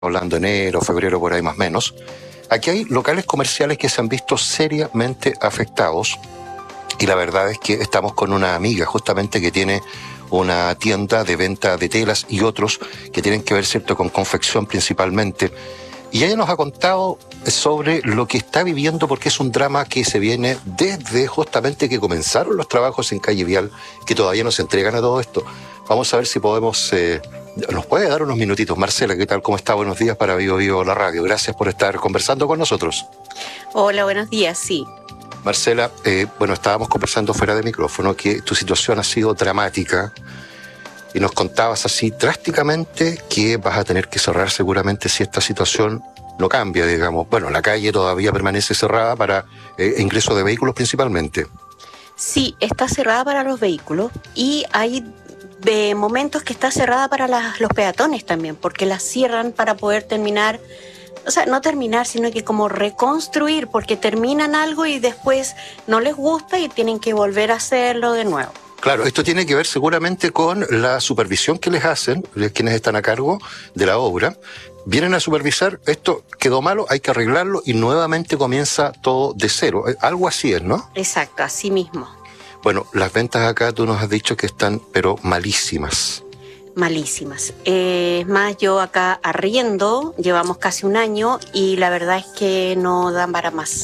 hablando enero, febrero, por ahí más o menos. Aquí hay locales comerciales que se han visto seriamente afectados y la verdad es que estamos con una amiga justamente que tiene una tienda de venta de telas y otros que tienen que ver, ¿cierto?, con confección principalmente. Y ella nos ha contado sobre lo que está viviendo porque es un drama que se viene desde justamente que comenzaron los trabajos en Calle Vial, que todavía no se entregan a todo esto. Vamos a ver si podemos... ¿Nos puede dar unos minutitos? Marcela, ¿qué tal? ¿Cómo está? Buenos días para Vivo Vivo la radio. Gracias por estar conversando con nosotros. Hola, buenos días, sí. Marcela, estábamos conversando fuera de micrófono que tu situación ha sido dramática y nos contabas así drásticamente que vas a tener que cerrar seguramente si esta situación no cambia, digamos. Bueno, la calle todavía permanece cerrada para ingreso de vehículos principalmente. Sí, está cerrada para los vehículos y hay de momentos que está cerrada para los peatones también, porque la cierran para poder terminar, o sea, no terminar, sino que como reconstruir, porque terminan algo y después no les gusta y tienen que volver a hacerlo de nuevo. Claro, esto tiene que ver seguramente con la supervisión que les hacen, quienes están a cargo de la obra. Vienen a supervisar, esto quedó malo, hay que arreglarlo y nuevamente comienza todo de cero. Algo así es, ¿no? Exacto, así mismo. Bueno, las ventas acá tú nos has dicho que están, pero malísimas. Malísimas. Es más, yo acá arriendo, llevamos casi un año y la verdad es que no dan para más.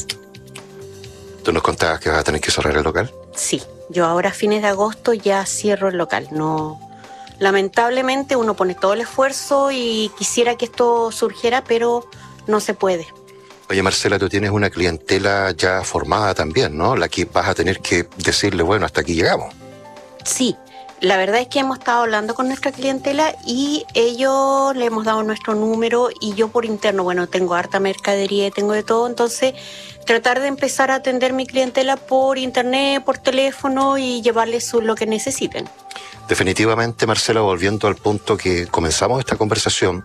¿Tú nos contabas que vas a tener que cerrar el local? Sí, yo ahora a fines de agosto ya cierro el local. No, lamentablemente uno pone todo el esfuerzo y quisiera que esto surgiera, pero no se puede. Oye, Marcela, tú tienes una clientela ya formada también, ¿no? La que vas a tener que decirle, bueno, hasta aquí llegamos. Sí, la verdad es que hemos estado hablando con nuestra clientela y ellos le hemos dado nuestro número y yo por interno, bueno, tengo harta mercadería, tengo de todo, entonces tratar de empezar a atender mi clientela por internet, por teléfono y llevarles lo que necesiten. Definitivamente, Marcela, volviendo al punto que comenzamos esta conversación,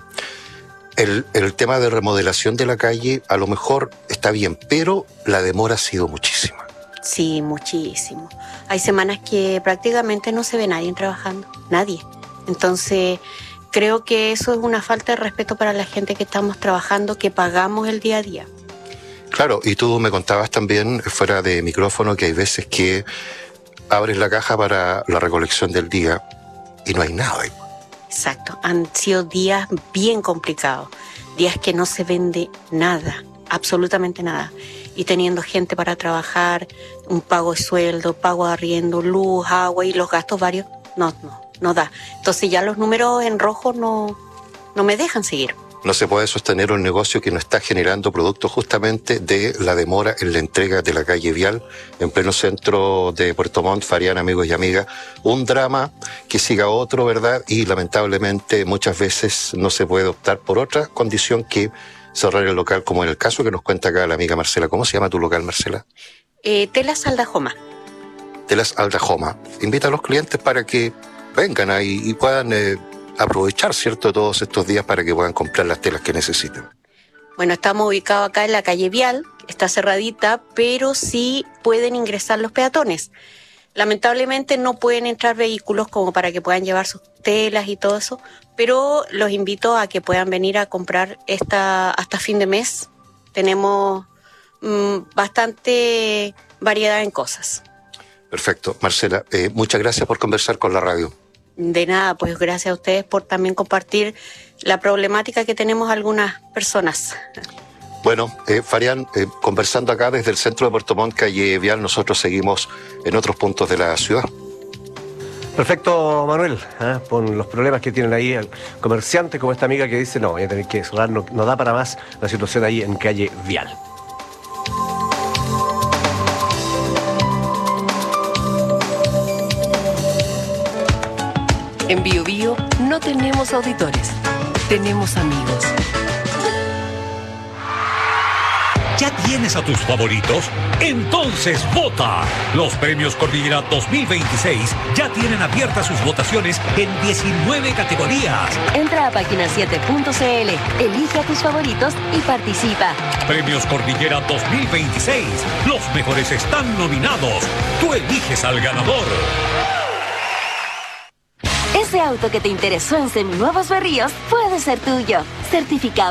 el tema de remodelación de la calle a lo mejor está bien, pero la demora ha sido muchísima. Sí, muchísimo. Hay semanas que prácticamente no se ve nadie trabajando, nadie. Entonces, creo que eso es una falta de respeto para la gente que estamos trabajando, que pagamos el día a día. Claro, y tú me contabas también fuera de micrófono que hay veces que abres la caja para la recolección del día y no hay nada ahí. Exacto, han sido días bien complicados, días que no se vende nada, absolutamente nada. Y teniendo gente para trabajar, un pago de sueldo, pago de arriendo, luz, agua y los gastos varios, no da. Entonces ya los números en rojo no me dejan seguir. No se puede sostener un negocio que no está generando producto justamente de la demora en la entrega de la calle Vial en pleno centro de Puerto Montt. Farian, amigos y amigas, un drama que siga otro, ¿verdad? Y lamentablemente muchas veces no se puede optar por otra condición que cerrar el local, como en el caso que nos cuenta acá la amiga Marcela. ¿Cómo se llama tu local, Marcela? Telas Aldajoma. Telas Aldajoma. Invita a los clientes para que vengan ahí y puedan... aprovechar, ¿cierto?, todos estos días para que puedan comprar las telas que necesiten. Bueno, estamos ubicados acá en la calle Vial, está cerradita, pero sí pueden ingresar los peatones. Lamentablemente no pueden entrar vehículos como para que puedan llevar sus telas y todo eso, pero los invito a que puedan venir a comprar hasta fin de mes. Tenemos bastante variedad en cosas. Perfecto. Marcela, muchas gracias por conversar con la radio. De nada, pues gracias a ustedes por también compartir la problemática que tenemos algunas personas. Bueno, Farian, conversando acá desde el centro de Puerto Montt, calle Vial, nosotros seguimos en otros puntos de la ciudad. Perfecto, Manuel, con los problemas que tienen ahí el comerciante como esta amiga que dice, no, voy a tener que cerrar, no da para más la situación ahí en calle Vial. En Bio Bio no tenemos auditores, tenemos amigos. ¿Ya tienes a tus favoritos? Entonces vota. Los premios Cordillera 2026 ya tienen abiertas sus votaciones en 19 categorías. Entra a página7.cl, elige a tus favoritos y participa. Premios Cordillera 2026. Los mejores están nominados. Tú eliges al ganador. Ese auto que te interesó en Seminuevos Berríos puede ser tuyo. certificado